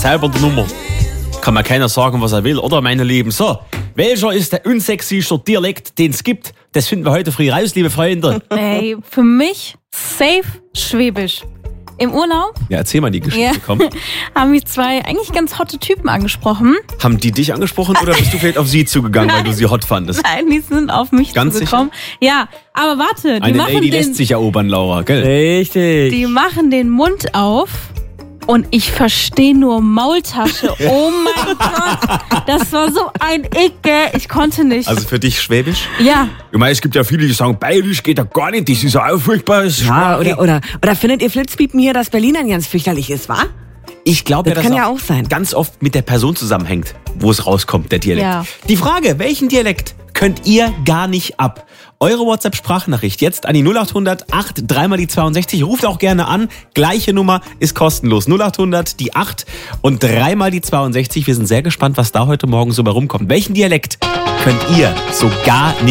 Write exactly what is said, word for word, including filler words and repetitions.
selber die Nummer. Kann mir keiner sagen, was er will, oder, meine Lieben? So, welcher ist der unsexyste Dialekt, den es gibt? Das finden wir heute früh raus, liebe Freunde. Ey, für mich safe Schwäbisch. Im Urlaub Ja, erzähl mal die Geschichte, ja, komm. haben mich zwei eigentlich ganz hotte Typen angesprochen. Haben die dich angesprochen oder bist du vielleicht auf sie zugegangen, weil du sie hot fandest? Nein, die sind auf mich Ganz zugekommen. Ja, aber warte, die Eine machen Lady den, lässt sich erobern, Laura, gell? Richtig. die machen den Mund auf und ich verstehe nur Maultasche. Oh mein Gott, das war so ein Icke. Ich konnte nicht. Also für dich Schwäbisch? ja, Ich meine, es gibt ja viele, die sagen, Bayerisch geht ja gar nicht, das ist ja auch furchtbar. Ja, oder, oder, oder findet ihr Flitzpiepen hier, dass Berlinern ganz fürchterlich ist, wa? Ich glaube, Das ja, dass kann ja auch sein. ganz oft mit der Person zusammenhängt, wo es rauskommt, der Dialekt. Ja. Die Frage, welchen Dialekt könnt ihr gar nicht ab? Eure WhatsApp-Sprachnachricht jetzt an die null acht hundert acht dreimal die zweiundsechzig. Ruft auch gerne an. Gleiche Nummer ist kostenlos. null acht hundert die acht und dreimal die zweiundsechzig. Wir sind sehr gespannt, was da heute Morgen so bei rumkommt. Welchen Dialekt könnt ihr so gar nicht